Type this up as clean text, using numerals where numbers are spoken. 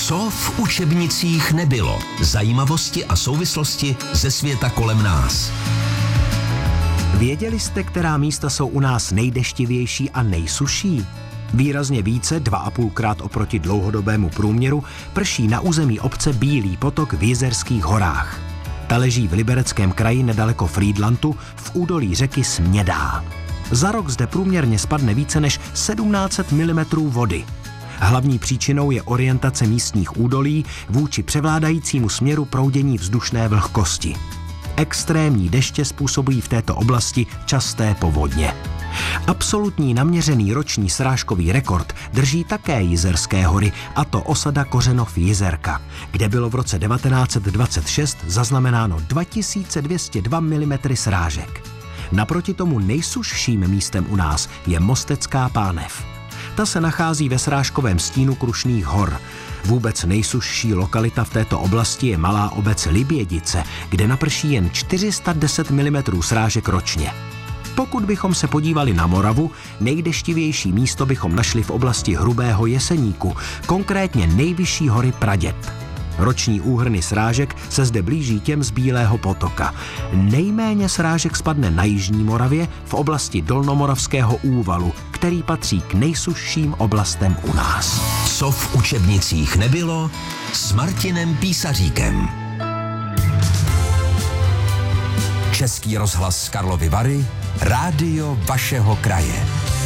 Co v učebnicích nebylo? Zajímavosti a souvislosti ze světa kolem nás. Věděli jste, která místa jsou u nás nejdeštivější a nejsuší? Výrazně více, 2,5krát oproti dlouhodobému průměru, prší na území obce Bílý potok v Jizerských horách. Ta leží v Libereckém kraji nedaleko Frýdlantu v údolí řeky Smědá. Za rok zde průměrně spadne více než 1700 mm vody. Hlavní příčinou je orientace místních údolí vůči převládajícímu směru proudění vzdušné vlhkosti. Extrémní deště způsobují v této oblasti časté povodně. Absolutní naměřený roční srážkový rekord drží také Jizerské hory, a to osada Kořenov Jizerka, kde bylo v roce 1926 zaznamenáno 2202 mm srážek. Naproti tomu nejsušším místem u nás je Mostecká Pánev. Ta se nachází ve srážkovém stínu Krušných hor. Vůbec nejsušší lokalita v této oblasti je malá obec Libědice, kde naprší jen 410 mm srážek ročně. Pokud bychom se podívali na Moravu, nejdeštivější místo bychom našli v oblasti Hrubého Jeseníku, konkrétně nejvyšší hory Praděd. Roční úhrny srážek se zde blíží těm z Bílého potoka. Nejméně srážek spadne na jižní Moravě v oblasti Dolnomoravského úvalu, který patří k nejsušším oblastem u nás. Co v učebnicích nebylo s Martinem Písaříkem. Český rozhlas Karlovy Vary, rádio vašeho kraje.